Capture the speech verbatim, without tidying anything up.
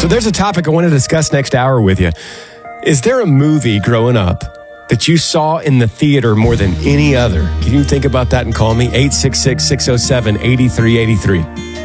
So there's a topic I want to discuss next hour with you. Is there a movie growing up that you saw in the theater more than any other? Can you think about that and call me? eight six six, six oh seven, eight three eight three.